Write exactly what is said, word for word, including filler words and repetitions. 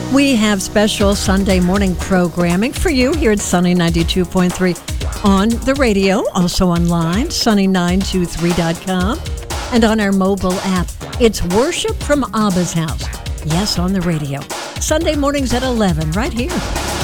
We have special Sunday morning programming for you here at Sunny ninety-two point three on the radio, also online, sunny nine two three dot com, and on our mobile app. It's Worship from Abba's House. Yes, on the radio. Sunday mornings at eleven, right here.